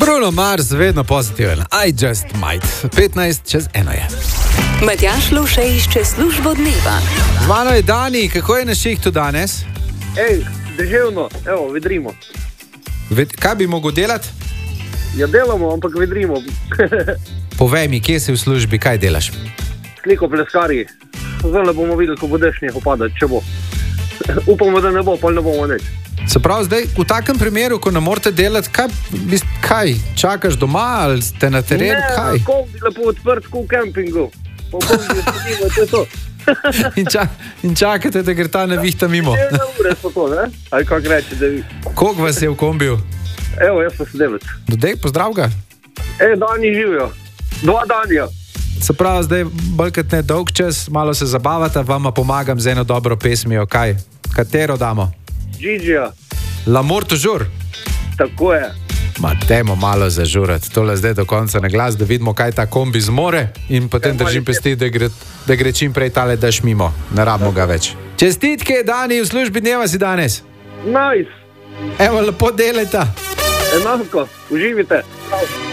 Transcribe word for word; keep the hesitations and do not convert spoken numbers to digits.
Bruno Mars, vedno pozitiven. I just might. petnajst čez eno je. Matjaž Lovše išče službo dneva. Z mano je Dani, kako je na šihtu danes? Ej, deževno, evo, vedrimo. Ved, kaj bi mogel delati? Ja, delamo, ampak vedrimo. Povej mi, kje si v službi, kaj delaš? Sliko pleskarji. Zdaj bomo videli, ko bo dež nehal padati, če bo. Upamo, da ne bo, pa ne bomo nič. Se pravi, zdaj v takem primeru, ko ne morete delati, kaj, kaj čakaš doma ali ste na terenu? Ne, kombi lepo odprt, kot v kempingu. Po kombi sedimo, to je to. in, ča, in čakate, da gre ta nevihta mimo. Ene ure so to, ne? Ali kako reči, da vi. Koliko vas je v kombiju? Evo, jaz pa sedevet. Dodej, pozdrav ga. E, Dani živijo. Dva Danija. Se pravi, zdaj bolj kot ne dolg čas, malo se zabavata, vama pomagam z eno dobro pesmijo. Kaj? Katero damo? Gigija. L'amour toujours. Tako je. Ma dajmo malo zažurati, tole zdaj do konca na glas, da vidimo, kaj ta kombi zmore in potem ja, držim pesti, da gre, da gre čim prej tale daš mimo. Ne rabimo ga več. Čestitke, Dani, v službi dneva si danes. Nice. Evo, lepo delajta. Enako, uživite.